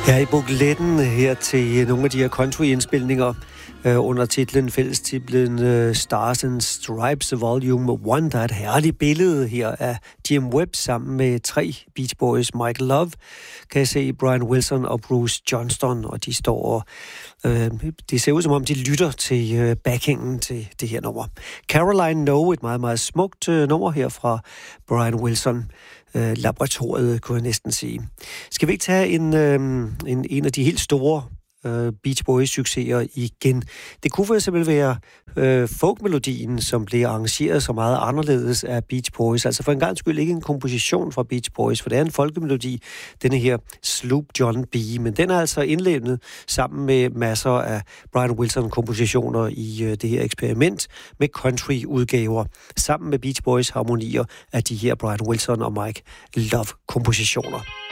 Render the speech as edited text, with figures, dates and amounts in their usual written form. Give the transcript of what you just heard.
Ja, i bukletten her til nogle af de her country-indspilninger under titlen, fællestitlen Stars and Stripes Volume 1. Der er et herligt billede her af Jim Webb sammen med 3 Beach Boys. Michael Love, kan jeg se, Brian Wilson og Bruce Johnston, og de står og det ser ud som om, de lytter til backingen til det her nummer. Caroline No, et meget, meget smukt nummer her fra Brian Wilson. Laboratoriet, kunne jeg næsten sige. Skal vi ikke tage en af de helt store Beach Boys-succeser igen? Det kunne for eksempel være folkmelodien, som bliver arrangeret så meget anderledes af Beach Boys. Altså for en gang skyld ikke en komposition fra Beach Boys, for det er en folkemelodi, denne her Sloop John B. Men den er altså indlemmet sammen med masser af Brian Wilson-kompositioner i det her eksperiment med country-udgaver, sammen med Beach Boys harmonier af de her Brian Wilson og Mike Love-kompositioner.